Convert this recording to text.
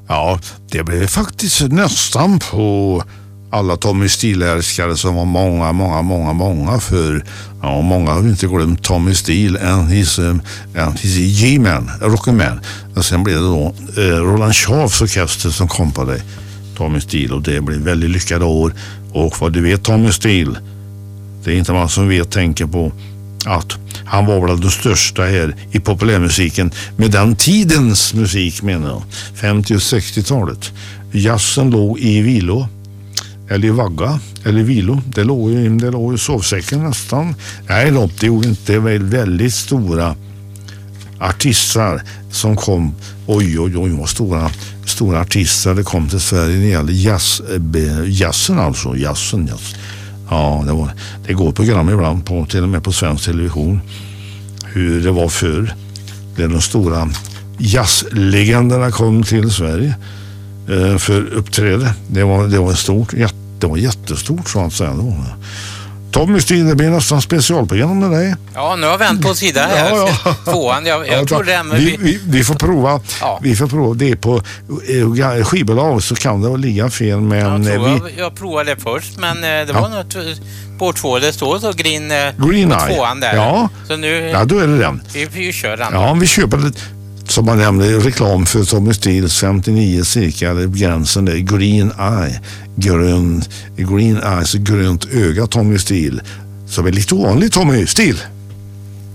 Ja, det blev faktiskt nästan på alla Tommy Steele-älskare som var många för många har inte glömt Tommy Steele and his G-man, Rock'n'Man. Och sen blev det då Roland Schaafs orkester som kom på det, Tommy Steele, och det blev väldigt lyckade år. Och vad du vet, Tommy Steele, det är inte man som vet tänker på att han var väl den största här i populärmusiken med den tidens musik, menar jag, 50- och 60-talet. Jazzen låg i vilo, eller i vagga, eller i vilo. Det låg i sovsäcken nästan. Nej, det gjorde inte. Det var väldigt stora artister som kom. Oj, vad stora artister det kom till Sverige när det gäller jazzen alltså. Jazzen. Ja, det går program ibland till och med på svensk television hur det var förr. Där de stora jazzlegenderna kom till Sverige för uppträde. Det var stort, det var jättestort så att säga. Tommy Steele, det blir nästan specialprogram med dig. Ja, nu har jag vänt på sida här. Ja. Tvåan, jag tror det med vi får prova. Ja. Vi får prova det på skivbolag, så kan det ligga fel, men jag provade det först, men det var något på 2, det står så Green Eye. Tvåan där. Ja. Så nu då är det den. Vi kör den. Ja, vi köper det. Som man nämnde, reklam för Tommy Steeles 59 cirka, eller gränsen där, Green Eye, grönt öga Tommy Steele, som är lite ovanligt Tommy Steele.